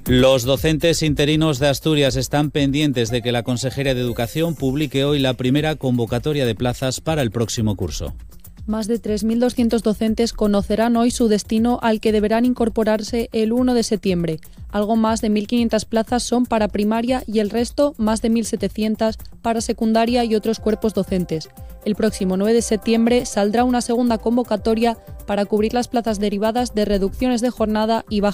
Los docentes interinos de Asturias están pendientes de que la Consejería de Educación publique hoy la primera convocatoria de plazas para el próximo curso. Más de 3.200 docentes conocerán hoy su destino al que deberán incorporarse el 1 de septiembre. Algo más de 1.500 plazas son para primaria y el resto, más de 1.700, para secundaria y otros cuerpos docentes. El próximo 9 de septiembre saldrá una segunda convocatoria para cubrir las plazas derivadas de reducciones de jornada y bajas